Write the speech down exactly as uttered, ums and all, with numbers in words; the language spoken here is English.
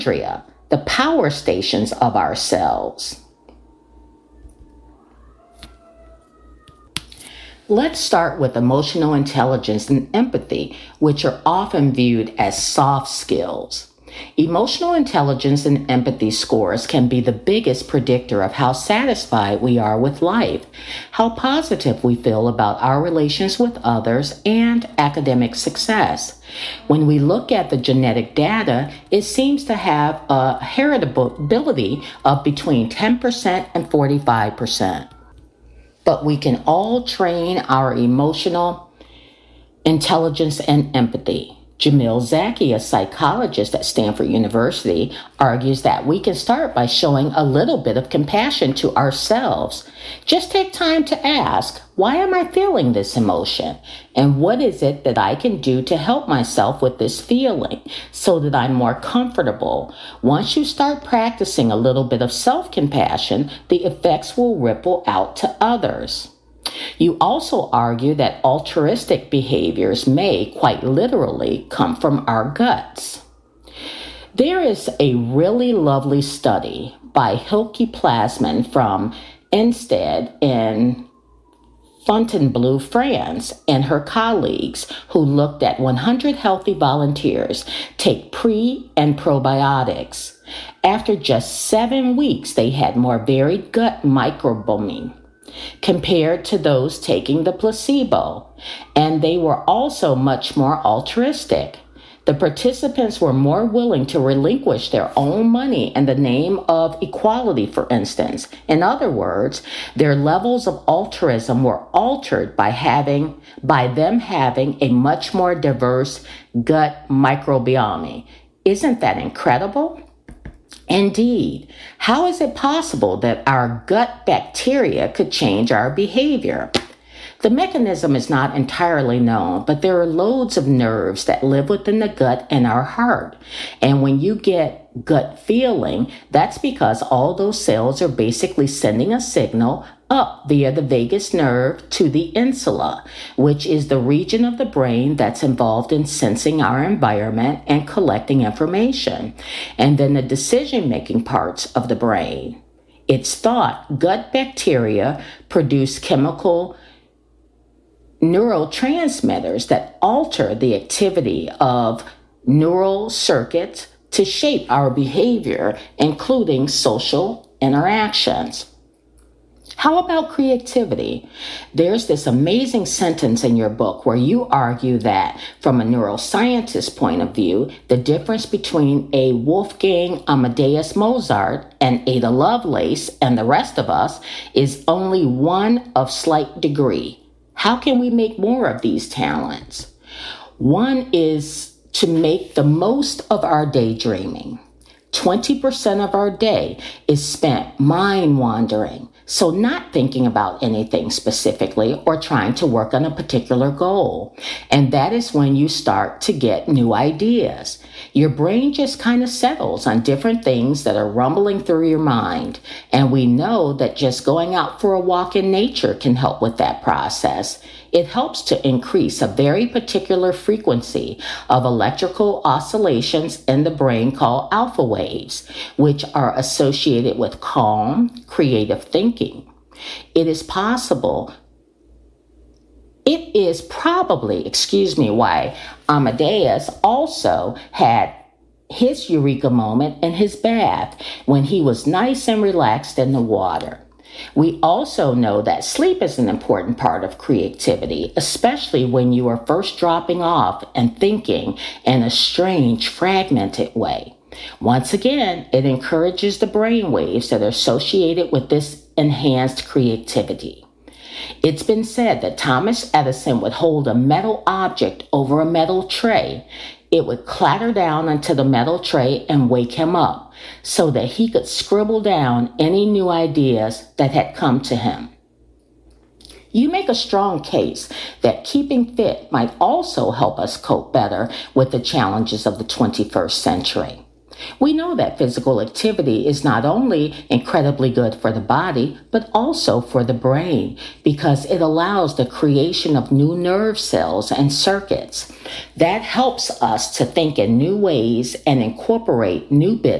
the power stations of ourselves. Let's start with emotional intelligence and empathy, which are often viewed as soft skills. Emotional intelligence and empathy scores can be the biggest predictor of how satisfied we are with life, how positive we feel about our relations with others, and academic success. When we look at the genetic data, it seems to have a heritability of between ten percent and forty-five percent. But we can all train our emotional intelligence and empathy. Jamil Zaki, a psychologist at Stanford University, argues that we can start by showing a little bit of compassion to ourselves. Just take time to ask, why am I feeling this emotion? And what is it that I can do to help myself with this feeling so that I'm more comfortable? Once you start practicing a little bit of self-compassion, the effects will ripple out to others. You also argue that altruistic behaviors may, quite literally, come from our guts. There is a really lovely study by Hilke Plasman from Instead in Fontainebleau, France, and her colleagues who looked at one hundred healthy volunteers take pre- and probiotics. After just seven weeks, they had more varied gut microbiome compared to those taking the placebo, and they were also much more altruistic. The participants were more willing to relinquish their own money in the name of equality, for instance. In other words, their levels of altruism were altered by having, by them having a much more diverse gut microbiome. Isn't that incredible? Indeed, how is it possible that our gut bacteria could change our behavior? The mechanism is not entirely known, but there are loads of nerves that live within the gut and our heart. And when you get gut feeling, that's because all those cells are basically sending a signal up via the vagus nerve to the insula, which is the region of the brain that's involved in sensing our environment and collecting information, and then the decision-making parts of the brain. It's thought gut bacteria produce chemical neurotransmitters that alter the activity of neural circuits to shape our behavior, including social interactions. How about creativity? There's this amazing sentence in your book where you argue that, from a neuroscientist's point of view, the difference between a Wolfgang Amadeus Mozart and Ada Lovelace and the rest of us is only one of slight degree. How can we make more of these talents? One is to make the most of our daydreaming. twenty percent of our day is spent mind wandering, so not thinking about anything specifically or trying to work on a particular goal. And that is when you start to get new ideas. Your brain just kind of settles on different things that are rumbling through your mind. And we know that just going out for a walk in nature can help with that process. It helps to increase a very particular frequency of electrical oscillations in the brain called alpha waves, which are associated with calm, creative thinking. It is possible, it is probably, excuse me, why Amadeus also had his eureka moment in his bath when he was nice and relaxed in the water. We also know that sleep is an important part of creativity, especially when you are first dropping off and thinking in a strange, fragmented way. Once again, it encourages the brain waves that are associated with this enhanced creativity. It's been said that Thomas Edison would hold a metal object over a metal tray. It would clatter down onto the metal tray and wake him up so that he could scribble down any new ideas that had come to him. You make a strong case that keeping fit might also help us cope better with the challenges of the twenty-first century. We know that physical activity is not only incredibly good for the body, but also for the brain because it allows the creation of new nerve cells and circuits. That helps us to think in new ways and incorporate new bits